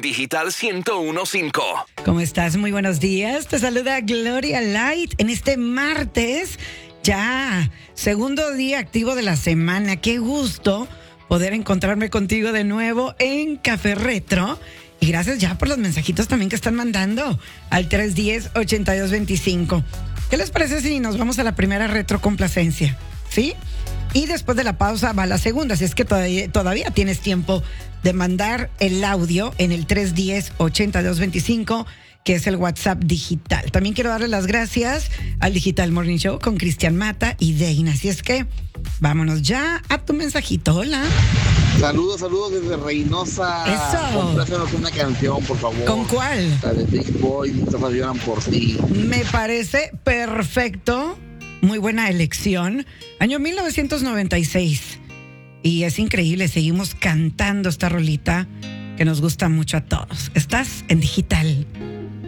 Digital 101.5. ¿Cómo estás? Muy buenos días. Te saluda Gloria Light en este martes, ya segundo día activo de la semana. Qué gusto poder encontrarme contigo de nuevo en Café Retro. Y gracias ya por los mensajitos también que están mandando al 310-8225. ¿Qué les parece si nos vamos a la primera retrocomplacencia? ¿Sí? Y después de la pausa va la segunda, si es que todavía tienes tiempo de mandar el audio en el 310-8225, que es el WhatsApp digital. También quiero darle las gracias al Digital Morning Show con Cristian Mata y Deina. Así es que vámonos ya a tu mensajito. Hola. Saludos desde Reynosa. Eso. Complácenos una canción, por favor. ¿Con cuál? La de Big Boy, mis ojos lloran por ti. Me parece perfecto. Muy buena elección. Año 1996. Y es increíble, seguimos cantando esta rolita que nos gusta mucho a todos. Estás en Digital.